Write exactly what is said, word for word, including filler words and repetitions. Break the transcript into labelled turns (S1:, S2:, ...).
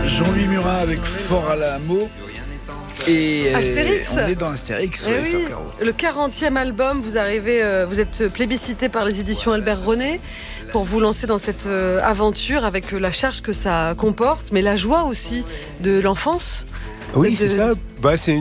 S1: Jean-Louis Murat avec Fort à la Meaux. Et
S2: Astérix.
S1: On est dans Astérix,
S2: Eh
S1: ouais,
S2: oui,
S1: Fort Caro.
S2: le quarantième album, vous arrivez, euh, vous êtes plébiscité par les éditions Albert René pour vous lancer dans cette euh, aventure avec euh, la charge que ça comporte, mais la joie aussi de l'enfance.
S3: Oui,
S2: de-
S3: c'est ça. Bah, c'est